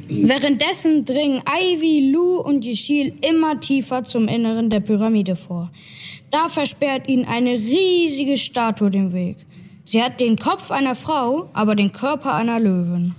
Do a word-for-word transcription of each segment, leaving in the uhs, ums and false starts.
Währenddessen dringen Ivy, Lou und Yeşil immer tiefer zum Inneren der Pyramide vor. Da versperrt ihnen eine riesige Statue den Weg. Sie hat den Kopf einer Frau, aber den Körper einer Löwin.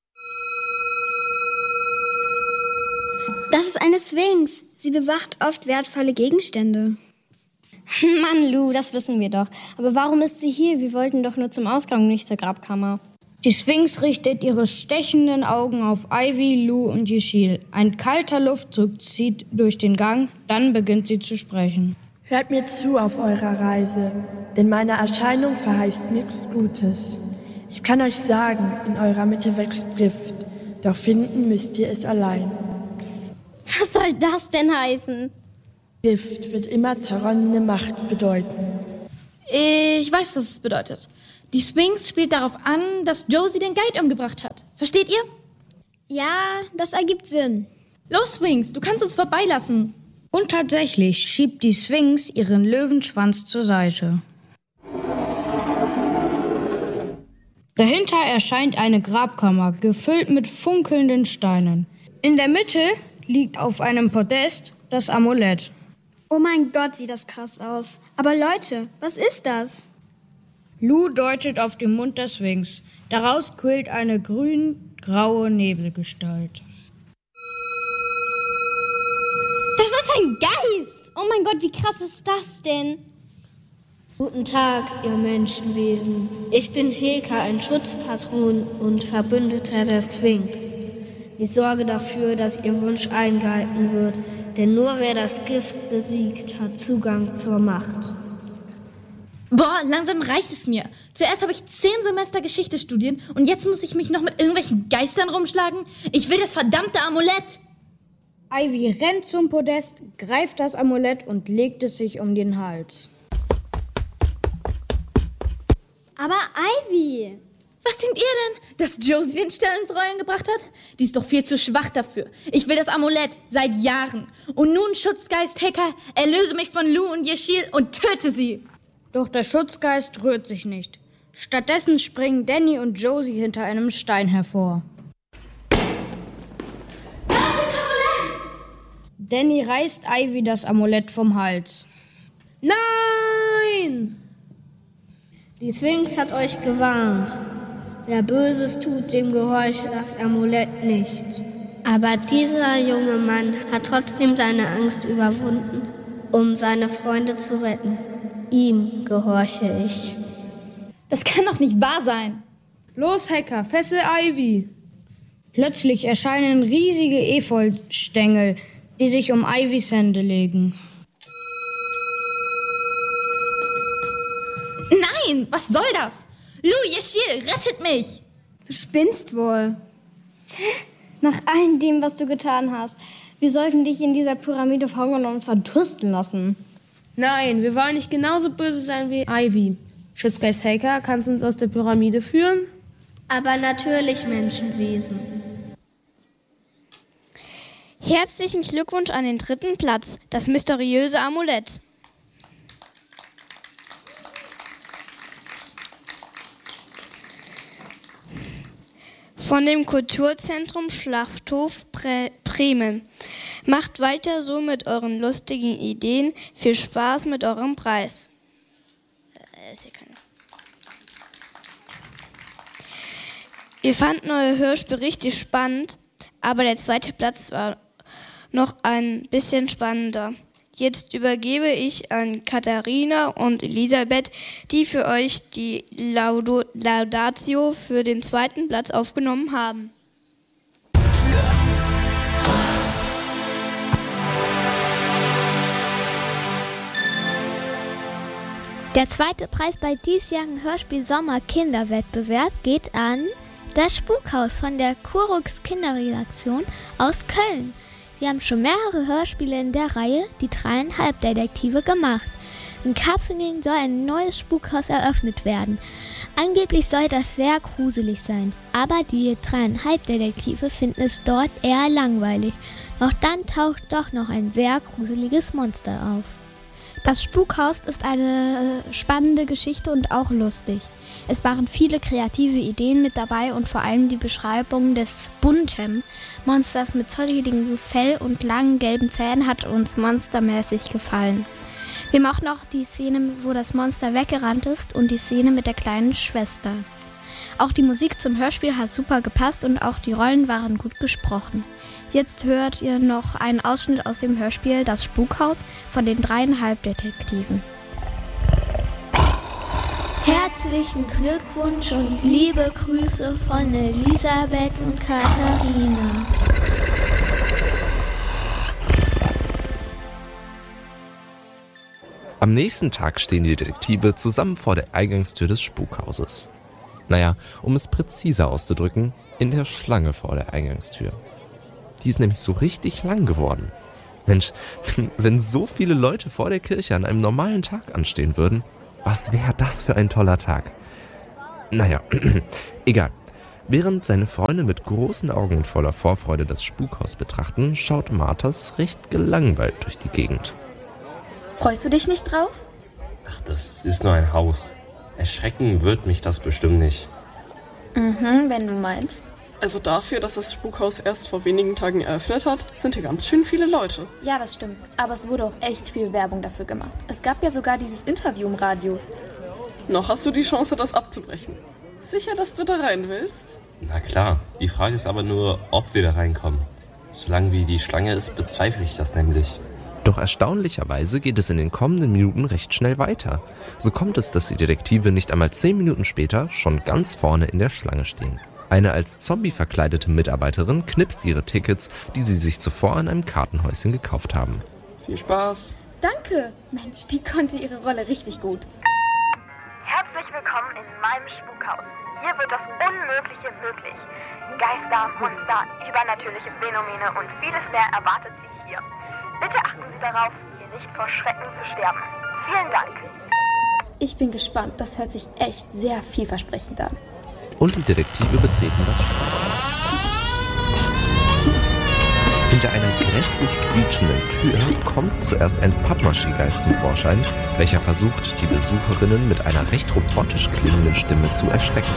Das ist eine Sphinx. Sie bewacht oft wertvolle Gegenstände. Mann, Lou, das wissen wir doch. Aber warum ist sie hier? Wir wollten doch nur zum Ausgang, nicht zur Grabkammer. Die Sphinx richtet ihre stechenden Augen auf Ivy, Lou und Yeşil. Ein kalter Luftzug zieht durch den Gang, dann beginnt sie zu sprechen. Hört mir zu auf eurer Reise, denn meine Erscheinung verheißt nichts Gutes. Ich kann euch sagen, in eurer Mitte wächst Gift, doch finden müsst ihr es allein. Was soll das denn heißen? Gift wird immer zerronnene Macht bedeuten. Ich weiß, was es bedeutet. Die Sphinx spielt darauf an, dass Josie den Guide umgebracht hat. Versteht ihr? Ja, das ergibt Sinn. Los, Sphinx, du kannst uns vorbeilassen. Und tatsächlich schiebt die Sphinx ihren Löwenschwanz zur Seite. Dahinter erscheint eine Grabkammer, gefüllt mit funkelnden Steinen. In der Mitte liegt auf einem Podest das Amulett. Oh mein Gott, sieht das krass aus. Aber Leute, was ist das? Lou deutet auf den Mund der Sphinx. Daraus quillt eine grün-graue Nebelgestalt. Das ist ein Geist! Oh mein Gott, wie krass ist das denn? Guten Tag, ihr Menschenwesen. Ich bin Heka, ein Schutzpatron und Verbündeter der Sphinx. Ich sorge dafür, dass Ihr Wunsch eingehalten wird, denn nur wer das Gift besiegt, hat Zugang zur Macht. Boah, langsam reicht es mir. Zuerst habe ich zehn Semester Geschichte studiert und jetzt muss ich mich noch mit irgendwelchen Geistern rumschlagen? Ich will das verdammte Amulett! Ivy rennt zum Podest, greift das Amulett und legt es sich um den Hals. Aber Ivy! Was denkt ihr denn, dass Josie den Stern ins Rollen gebracht hat? Die ist doch viel zu schwach dafür. Ich will das Amulett seit Jahren. Und nun, Schutzgeist Heka, erlöse mich von Lou und Yeşil und töte sie. Doch der Schutzgeist rührt sich nicht. Stattdessen springen Danny und Josie hinter einem Stein hervor. Danny reißt Ivy das Amulett vom Hals. Nein! Die Sphinx hat euch gewarnt. Wer Böses tut, dem gehorche das Amulett nicht. Aber dieser junge Mann hat trotzdem seine Angst überwunden, um seine Freunde zu retten. Ihm gehorche ich. Das kann doch nicht wahr sein. Los, Hacker, fessel Ivy. Plötzlich erscheinen riesige Efeustängel, die sich um Ivys Hände legen. Nein, was soll das? Lou, Yeşil, rettet mich! Du spinnst wohl. Nach all dem, was du getan hast, wir sollten dich in dieser Pyramide verhungern und verdursten lassen. Nein, wir wollen nicht genauso böse sein wie Ivy. Schutzgeist Haker, kannst du uns aus der Pyramide führen? Aber natürlich, Menschenwesen. Herzlichen Glückwunsch an den dritten Platz, das mysteriöse Amulett. Von dem Kulturzentrum Schlachthof Bremen. Macht weiter so mit euren lustigen Ideen. Viel Spaß mit eurem Preis. Äh, ist hier keine. Wir fanden euer Hörspiel richtig spannend, aber der zweite Platz war noch ein bisschen spannender. Jetzt übergebe ich an Katharina und Elisabeth, die für euch die Laudo- Laudatio für den zweiten Platz aufgenommen haben. Der zweite Preis bei diesjährigen Hörspiel-Sommer-Kinderwettbewerb geht an das Spukhaus von der Kurux Kinderredaktion aus Köln. Sie haben schon mehrere Hörspiele in der Reihe Die dreieinhalb Detektive gemacht. In Karpfenning soll ein neues Spukhaus eröffnet werden. Angeblich soll das sehr gruselig sein, aber die dreieinhalb Detektive finden es dort eher langweilig. Doch dann taucht doch noch ein sehr gruseliges Monster auf. Das Spukhaus ist eine spannende Geschichte und auch lustig. Es waren viele kreative Ideen mit dabei und vor allem die Beschreibung des bunten Monsters mit zolligem Fell und langen gelben Zähnen hat uns monstermäßig gefallen. Wir mochten auch die Szene, wo das Monster weggerannt ist und die Szene mit der kleinen Schwester. Auch die Musik zum Hörspiel hat super gepasst und auch die Rollen waren gut gesprochen. Jetzt hört ihr noch einen Ausschnitt aus dem Hörspiel Das Spukhaus von den dreieinhalb Detektiven. Herzlichen Glückwunsch und liebe Grüße von Elisabeth und Katharina. Am nächsten Tag stehen die Detektive zusammen vor der Eingangstür des Spukhauses. Naja, um es präziser auszudrücken, in der Schlange vor der Eingangstür. Die ist nämlich so richtig lang geworden. Mensch, wenn so viele Leute vor der Kirche an einem normalen Tag anstehen würden, was wäre das für ein toller Tag? Naja, egal. Während seine Freunde mit großen Augen und voller Vorfreude das Spukhaus betrachten, schaut Marthas recht gelangweilt durch die Gegend. Freust du dich nicht drauf? Ach, das ist nur ein Haus. Erschrecken wird mich das bestimmt nicht. Mhm, wenn du meinst. Also dafür, dass das Spukhaus erst vor wenigen Tagen eröffnet hat, sind hier ganz schön viele Leute. Ja, das stimmt. Aber es wurde auch echt viel Werbung dafür gemacht. Es gab ja sogar dieses Interview im Radio. Noch hast du die Chance, das abzubrechen. Sicher, dass du da rein willst? Na klar. Die Frage ist aber nur, ob wir da reinkommen. Solange wie die Schlange ist, bezweifle ich das nämlich. Doch erstaunlicherweise geht es in den kommenden Minuten recht schnell weiter. So kommt es, dass die Detektive nicht einmal zehn Minuten später schon ganz vorne in der Schlange stehen. Eine als Zombie verkleidete Mitarbeiterin knipst ihre Tickets, die sie sich zuvor in einem Kartenhäuschen gekauft haben. Viel Spaß. Danke. Mensch, die konnte ihre Rolle richtig gut. Herzlich willkommen in meinem Spukhaus. Hier wird das Unmögliche möglich. Geister, Monster, übernatürliche Phänomene und vieles mehr erwartet Sie hier. Bitte achten Sie darauf, hier nicht vor Schrecken zu sterben. Vielen Dank. Ich bin gespannt. Das hört sich echt sehr vielversprechend an. Und die Detektive betreten das Spukhaus. Hinter einer grässlich quietschenden Tür kommt zuerst ein Pappmaché-Geist zum Vorschein, welcher versucht, die Besucherinnen mit einer recht robotisch klingenden Stimme zu erschrecken.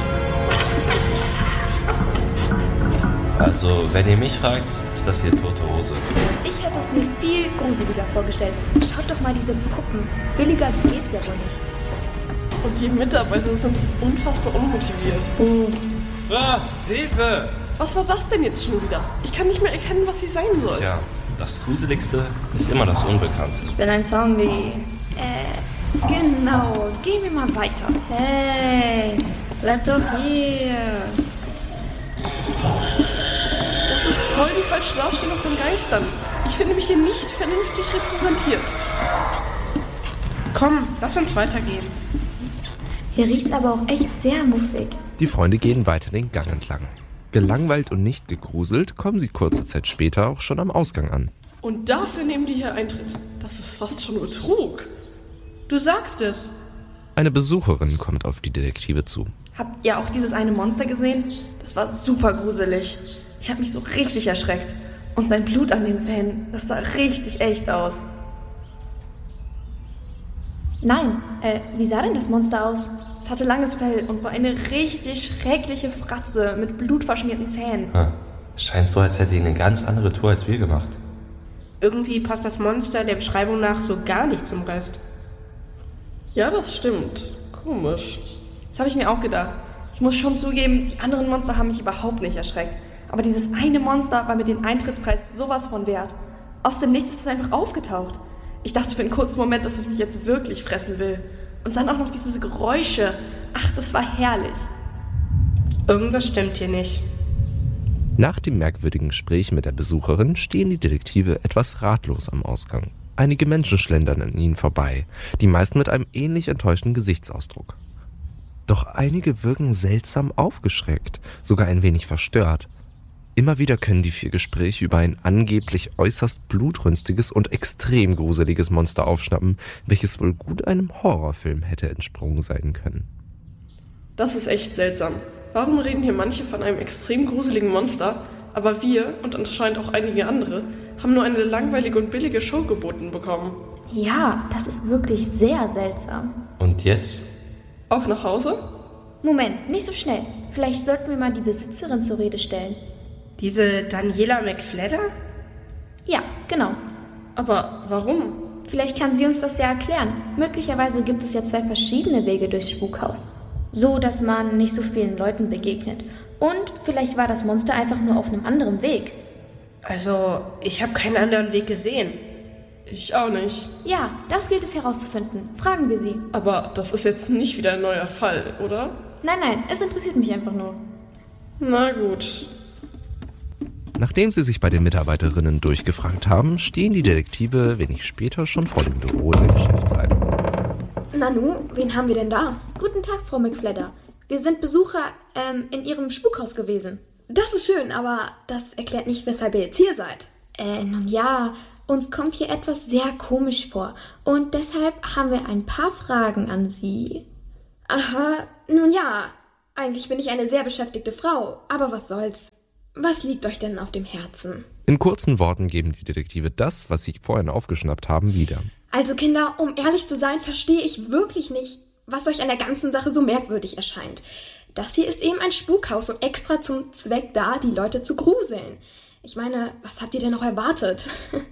Also, wenn ihr mich fragt, ist das hier tote Hose. Ich hätte es mir viel gruseliger vorgestellt. Schaut doch mal diese Puppen. Billiger geht's ja wohl nicht. Und die Mitarbeiter sind unfassbar unmotiviert. Oh. Ah, Hilfe! Was war das denn jetzt schon wieder? Ich kann nicht mehr erkennen, was sie sein soll. Tja, das Gruseligste ist immer das Unbekannte. Ich bin ein Zombie. Äh, genau. Gehen wir mal weiter. Hey, bleib doch hier. Das ist voll die falsche Darstellung von Geistern. Ich finde mich hier nicht vernünftig repräsentiert. Komm, lass uns weitergehen. Hier riecht's aber auch echt sehr muffig. Die Freunde gehen weiter den Gang entlang. Gelangweilt und nicht gegruselt kommen sie kurze Zeit später auch schon am Ausgang an. Und dafür nehmen die hier Eintritt. Das ist fast schon Betrug. Du sagst es. Eine Besucherin kommt auf die Detektive zu. Habt ihr auch dieses eine Monster gesehen? Das war super gruselig. Ich habe mich so richtig erschreckt. Und sein Blut an den Zähnen, das sah richtig echt aus. Nein, äh, wie sah denn das Monster aus? Es hatte langes Fell und so eine richtig schreckliche Fratze mit blutverschmierten Zähnen. Ha. Scheint so, als hätte ihn eine ganz andere Tour als wir gemacht. Irgendwie passt das Monster der Beschreibung nach so gar nicht zum Rest. Ja, das stimmt. Komisch. Das habe ich mir auch gedacht. Ich muss schon zugeben, die anderen Monster haben mich überhaupt nicht erschreckt. Aber dieses eine Monster war mir den Eintrittspreis sowas von wert. Aus dem Nichts ist es einfach aufgetaucht. Ich dachte für einen kurzen Moment, dass es mich jetzt wirklich fressen will. Und dann auch noch diese Geräusche. Ach, das war herrlich. Irgendwas stimmt hier nicht. Nach dem merkwürdigen Gespräch mit der Besucherin stehen die Detektive etwas ratlos am Ausgang. Einige Menschen schlendern an ihnen vorbei, die meisten mit einem ähnlich enttäuschten Gesichtsausdruck. Doch einige wirken seltsam aufgeschreckt, sogar ein wenig verstört. Immer wieder können die vier Gespräche über ein angeblich äußerst blutrünstiges und extrem gruseliges Monster aufschnappen, welches wohl gut einem Horrorfilm hätte entsprungen sein können. Das ist echt seltsam. Warum reden hier manche von einem extrem gruseligen Monster, aber wir, und anscheinend auch einige andere, haben nur eine langweilige und billige Show geboten bekommen? Ja, das ist wirklich sehr seltsam. Und jetzt? Auf nach Hause? Moment, nicht so schnell. Vielleicht sollten wir mal die Besitzerin zur Rede stellen. Diese Daniela McFledder? Ja, genau. Aber warum? Vielleicht kann sie uns das ja erklären. Möglicherweise gibt es ja zwei verschiedene Wege durchs Spukhaus. So, dass man nicht so vielen Leuten begegnet. Und vielleicht war das Monster einfach nur auf einem anderen Weg. Also, ich habe keinen anderen Weg gesehen. Ich auch nicht. Ja, das gilt es herauszufinden. Fragen wir sie. Aber das ist jetzt nicht wieder ein neuer Fall, oder? Nein, nein, es interessiert mich einfach nur. Na gut. Nachdem sie sich bei den Mitarbeiterinnen durchgefragt haben, stehen die Detektive wenig später schon vor dem Büro der Geschäftsleitung. Nanu, wen haben wir denn da? Guten Tag, Frau McFledder. Wir sind Besucher ähm, in Ihrem Spukhaus gewesen. Das ist schön, aber das erklärt nicht, weshalb ihr jetzt hier seid. Äh, nun ja, uns kommt hier etwas sehr komisch vor. Und deshalb haben wir ein paar Fragen an Sie. Aha, nun ja, eigentlich bin ich eine sehr beschäftigte Frau, aber was soll's. Was liegt euch denn auf dem Herzen? In kurzen Worten geben die Detektive das, was sie vorhin aufgeschnappt haben, wieder. Also Kinder, um ehrlich zu sein, verstehe ich wirklich nicht, was euch an der ganzen Sache so merkwürdig erscheint. Das hier ist eben ein Spukhaus und extra zum Zweck da, die Leute zu gruseln. Ich meine, was habt ihr denn noch erwartet?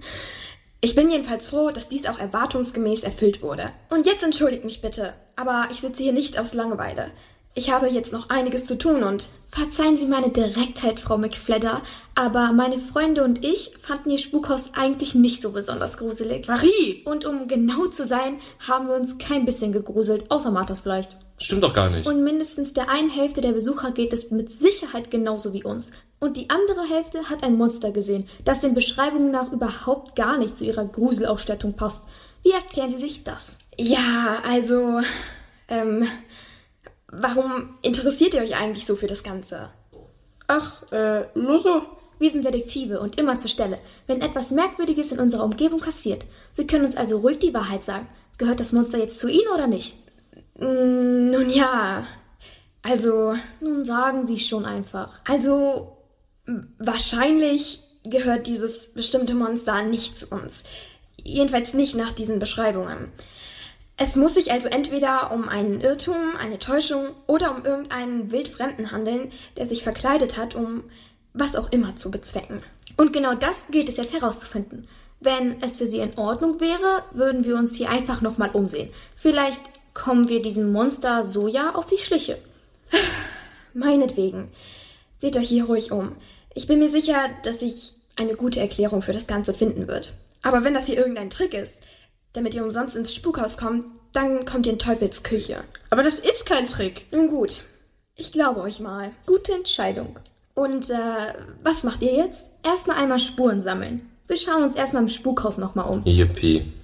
Ich bin jedenfalls froh, dass dies auch erwartungsgemäß erfüllt wurde. Und jetzt entschuldigt mich bitte, aber ich sitze hier nicht aus Langeweile. Ich habe jetzt noch einiges zu tun und... Verzeihen Sie meine Direktheit, Frau McFledder, aber meine Freunde und ich fanden Ihr Spukhaus eigentlich nicht so besonders gruselig. Marie! Und um genau zu sein, haben wir uns kein bisschen gegruselt, außer Marthas vielleicht. Stimmt doch gar nicht. Und mindestens der einen Hälfte der Besucher geht es mit Sicherheit genauso wie uns. Und die andere Hälfte hat ein Monster gesehen, das den Beschreibungen nach überhaupt gar nicht zu ihrer Gruselausstattung passt. Wie erklären Sie sich das? Ja, also... Ähm... Warum interessiert ihr euch eigentlich so für das Ganze? Ach, äh, nur so. Wir sind Detektive und immer zur Stelle, wenn etwas Merkwürdiges in unserer Umgebung passiert. Sie können uns also ruhig die Wahrheit sagen. Gehört das Monster jetzt zu Ihnen oder nicht? Mm, nun ja, also... Nun sagen Sie schon einfach. Also, wahrscheinlich gehört dieses bestimmte Monster nicht zu uns. Jedenfalls nicht nach diesen Beschreibungen. Es muss sich also entweder um einen Irrtum, eine Täuschung oder um irgendeinen Wildfremden handeln, der sich verkleidet hat, um was auch immer zu bezwecken. Und genau das gilt es jetzt herauszufinden. Wenn es für Sie in Ordnung wäre, würden wir uns hier einfach nochmal umsehen. Vielleicht kommen wir diesem Monster so ja auf die Schliche. Meinetwegen. Seht euch hier ruhig um. Ich bin mir sicher, dass sich eine gute Erklärung für das Ganze finden wird. Aber wenn das hier irgendein Trick ist, damit ihr umsonst ins Spukhaus kommt, dann kommt ihr in Teufels Küche. Aber das ist kein Trick. Nun gut, ich glaube euch mal. Gute Entscheidung. Und äh, was macht ihr jetzt? Erstmal einmal Spuren sammeln. Wir schauen uns erstmal im Spukhaus nochmal um. Yippie.